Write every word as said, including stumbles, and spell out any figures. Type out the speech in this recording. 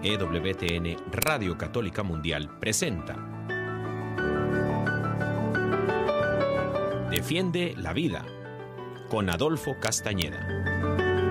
E W T N Radio Católica Mundial presenta Defiende la vida con Adolfo Castañeda.